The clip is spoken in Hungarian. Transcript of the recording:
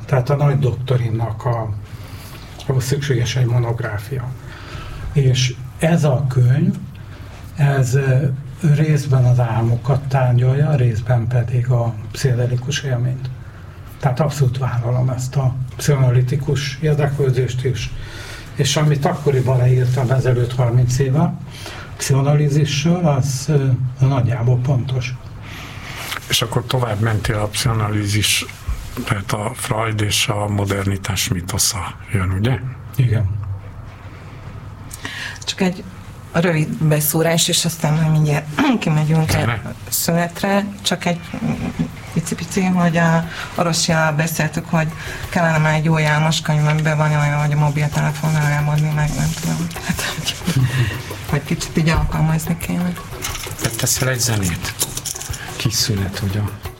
tehát a nagy doktorinnak ahhoz szükséges egy monográfia. És ez a könyv, ez részben az álmokat tárgyalja, részben pedig a pszichedelikus élményt. Tehát abszolút vállalom ezt a pszichoanalitikus érdeklődést is. És amit akkoriban leírtam ezelőtt 30 éve, pszichoanalízisről, az nagyjából pontos. És akkor tovább mentél a pszichoanalízis, tehát a Freud és a modernitás mitosza jön, ugye? Igen. Csak egy rövid beszúrás, és aztán majd mindjárt kimegyünk szünetre. Csak egy pici, hogy a Orossal beszéltük, hogy kellene már egy jó János könyv, amiben van olyan, hogy a mobiltelefonnal elmondni, meg nem tudom. Hát, hogy kicsit így alkalmazni kéne. Teszel egy zenét? Kis szünet, ugye?